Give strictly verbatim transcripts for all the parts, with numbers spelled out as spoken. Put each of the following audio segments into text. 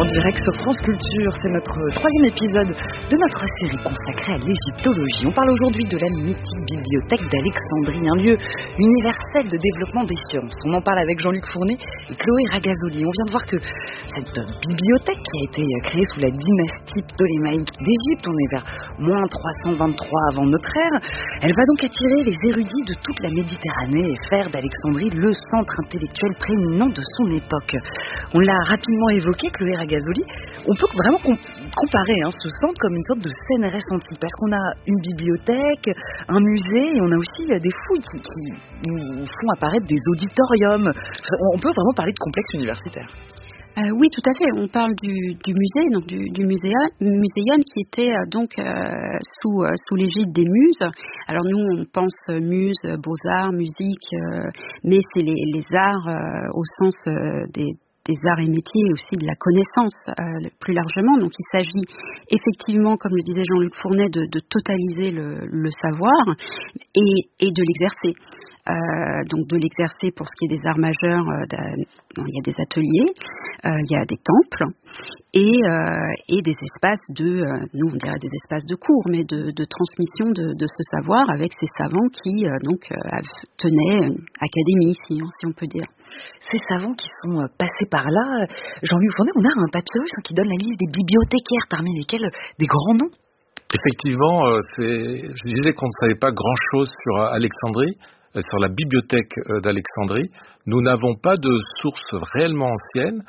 En direct sur France Culture, c'est notre troisième épisode de notre série consacrée à l'égyptologie. On parle aujourd'hui de la mythique bibliothèque d'Alexandrie, un lieu universel de développement des sciences. On en parle avec Jean-Luc Fournet et Chloé Ragazoli. On vient de voir que cette bibliothèque qui a été créée sous la dynastie ptolémaïque d'Égypte, on est vers moins trois cent vingt-trois avant notre ère, elle va donc attirer les érudits de toute la Méditerranée et faire d'Alexandrie le centre intellectuel prééminent de son époque. On l'a rapidement évoqué, Chloé Ragazoli, on peut vraiment com- comparer hein, ce centre comme une sorte de C N R S antique, parce qu'on a une bibliothèque, un musée, et on a aussi des fouilles qui, qui nous font apparaître des auditoriums. On peut vraiment parler de complexe universitaire. Euh, oui, tout à fait. On parle du, du musée, donc du, du muséum, muséum qui était euh, donc euh, sous euh, sous l'égide des muses. Alors nous, on pense euh, muses, beaux-arts, musique, euh, mais c'est les, les arts euh, au sens euh, des des arts et métiers et aussi de la connaissance euh, plus largement. Donc il s'agit effectivement, comme le disait Jean-Luc Fournet, de, de totaliser le, le savoir et, et de l'exercer. Euh, donc de l'exercer pour ce qui est des arts majeurs, euh, il y a des ateliers, euh, il y a des temples et, euh, et des espaces de, euh, nous on dirait des espaces de cours, mais de, de transmission de, de ce savoir avec ces savants qui euh, donc euh, tenaient une académie, si, si on peut dire. Ces savants qui sont passés par là, Jean-Luc Fournet, on a un papyrus qui donne la liste des bibliothécaires, parmi lesquels des grands noms. Effectivement, c'est, je disais qu'on ne savait pas grand-chose sur Alexandrie, sur la bibliothèque d'Alexandrie. Nous n'avons pas de sources réellement anciennes.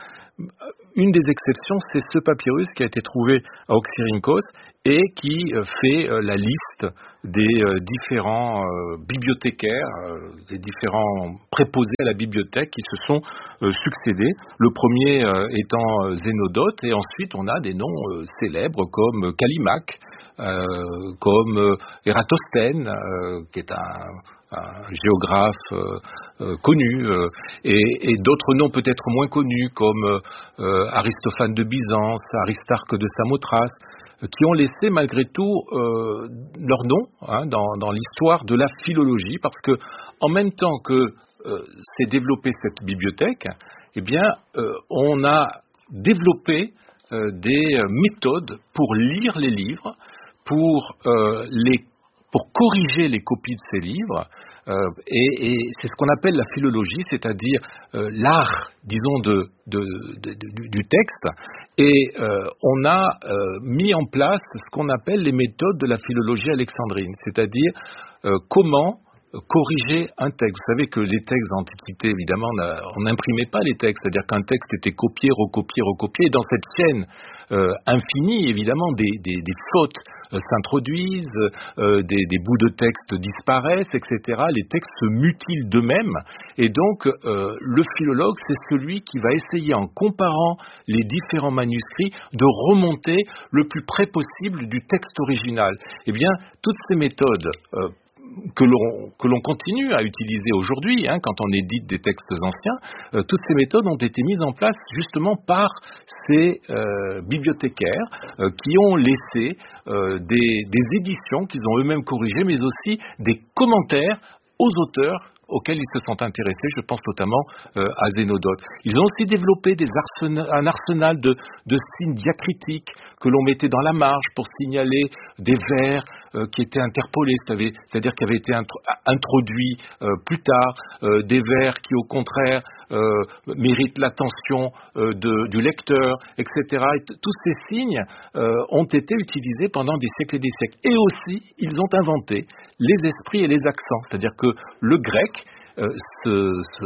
Une des exceptions, c'est ce papyrus qui a été trouvé à Oxyrhynchos et qui fait la liste des différents bibliothécaires, des différents préposés à la bibliothèque qui se sont succédés. Le premier étant Zénodote, et ensuite on a des noms célèbres comme Callimaque, comme Ératosthène, qui est un un géographe euh, euh, connu, euh, et, et d'autres noms peut-être moins connus comme euh, Aristophane de Byzance, Aristarque de Samothrace, euh, qui ont laissé malgré tout euh, leur nom hein, dans, dans l'histoire de la philologie, parce que en même temps que euh, s'est développée cette bibliothèque, eh bien, euh, on a développé euh, des méthodes pour lire les livres, pour euh, les pour corriger les copies de ces livres, euh, et, et c'est ce qu'on appelle la philologie, c'est-à-dire euh, l'art, disons, de, de, de, de, du texte, et euh, on a euh, mis en place ce qu'on appelle les méthodes de la philologie alexandrine, c'est-à-dire euh, comment corriger un texte. Vous savez que les textes d'Antiquité, évidemment, on n'imprimait pas les textes, c'est-à-dire qu'un texte était copié, recopié, recopié, et dans cette chaîne euh, infinie, évidemment, des, des, des fautes euh, s'introduisent, euh, des, des bouts de texte disparaissent, et cetera. Les textes se mutilent d'eux-mêmes, et donc euh, le philologue, c'est celui qui va essayer, en comparant les différents manuscrits, de remonter le plus près possible du texte original. Eh bien, toutes ces méthodes euh, que l'on, que l'on continue à utiliser aujourd'hui, hein, quand on édite des textes anciens, euh, toutes ces méthodes ont été mises en place justement par ces euh, bibliothécaires euh, qui ont laissé euh, des, des éditions qu'ils ont eux-mêmes corrigées, mais aussi des commentaires aux auteurs auxquels ils se sont intéressés, je pense notamment euh, à Zénodote. Ils ont aussi développé des arsenal, un arsenal de, de signes diacritiques que l'on mettait dans la marge pour signaler des vers euh, qui étaient interpolés, c'est-à-dire qui avaient été intro, introduits euh, plus tard, euh, des vers qui au contraire euh, méritent l'attention euh, de, du lecteur, et cetera. Et t- tous ces signes euh, ont été utilisés pendant des siècles et des siècles. Et aussi, ils ont inventé les esprits et les accents, c'est-à-dire que le grec, Euh, ce, ce,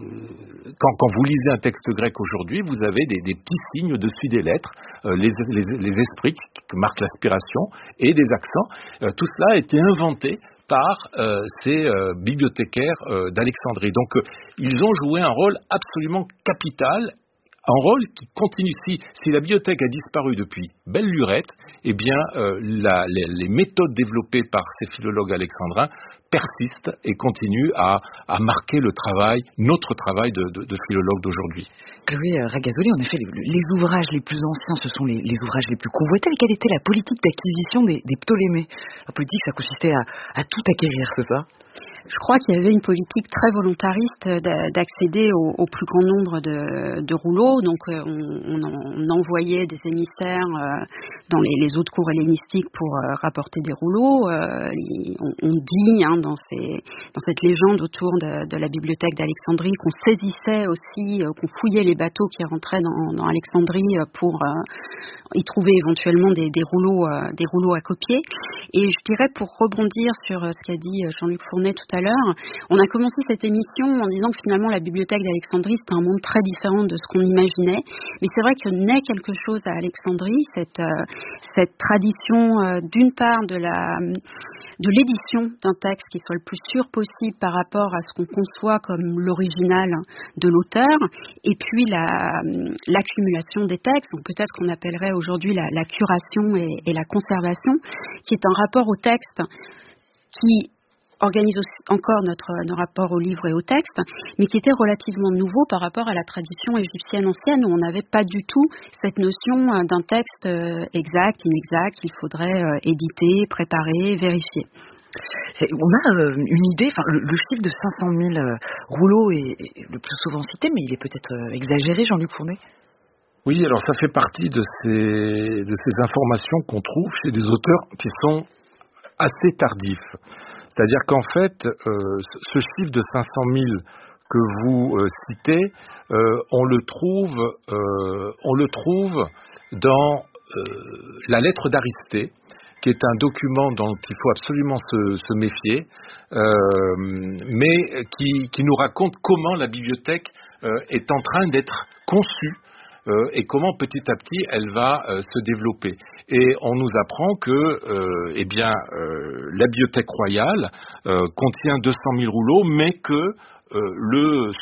quand, quand vous lisez un texte grec aujourd'hui, vous avez des, des petits signes au-dessus des lettres, euh, les, les, les esprits qui, qui marquent l'aspiration et des accents. Euh, tout cela a été inventé par euh, ces euh, bibliothécaires euh, d'Alexandrie. Donc euh, ils ont joué un rôle absolument capital, un rôle qui continue. Si, si la bibliothèque a disparu depuis belle lurette, eh bien euh, la, les, les méthodes développées par ces philologues alexandrins persistent et continuent à, à marquer le travail, notre travail de, de, de philologue d'aujourd'hui. Chloé Ragazoli, en effet, les, les ouvrages les plus anciens, ce sont les, les ouvrages les plus convoités. Mais quelle était la politique d'acquisition des, des Ptolémées? La politique, ça consistait à, à tout acquérir, c'est ça? Je crois qu'il y avait une politique très volontariste d'accéder au, au plus grand nombre de, de rouleaux. Donc, on, on, on envoyait des émissaires dans les, les autres cours hellénistiques pour rapporter des rouleaux. On, on dit hein, dans, ces, dans cette légende autour de, de la bibliothèque d'Alexandrie qu'on saisissait aussi, qu'on fouillait les bateaux qui rentraient dans, dans Alexandrie pour y trouver éventuellement des, des rouleaux, des rouleaux à copier. Et je dirais, pour rebondir sur ce qu'a dit Jean-Luc Fournet tout à l'heure, on a commencé cette émission en disant que finalement la bibliothèque d'Alexandrie c'était un monde très différent de ce qu'on imaginait, mais c'est vrai que naît quelque chose à Alexandrie, cette, euh, cette tradition euh, d'une part de la de l'édition d'un texte qui soit le plus sûr possible par rapport à ce qu'on conçoit comme l'original de l'auteur, et puis la, l'accumulation des textes, donc peut-être qu'on appellerait aujourd'hui la, la curation et, et la conservation, qui est un rapport au texte qui organise aussi encore notre, notre rapport au livre et au texte, mais qui était relativement nouveau par rapport à la tradition égyptienne ancienne, où on n'avait pas du tout cette notion d'un texte exact, inexact, qu'il faudrait éditer, préparer, vérifier. On a euh, une idée, enfin, le, le chiffre de cinq cent mille euh, rouleaux est, est le plus souvent cité, mais il est peut-être euh, exagéré, Jean-Luc Fournet? Oui, alors ça fait partie de ces, de ces informations qu'on trouve chez des auteurs qui sont assez tardifs. C'est-à-dire qu'en fait, euh, ce chiffre de cinq cent mille que vous euh, citez, euh, on le trouve, euh, on le trouve dans euh, la lettre d'Aristée, qui est un document dont il faut absolument se, se méfier, euh, mais qui, qui nous raconte comment la bibliothèque euh, est en train d'être conçue. Euh, et comment petit à petit elle va euh, se développer. Et on nous apprend que euh, eh bien, euh, la bibliothèque royale euh, contient deux cent mille rouleaux, mais que euh, le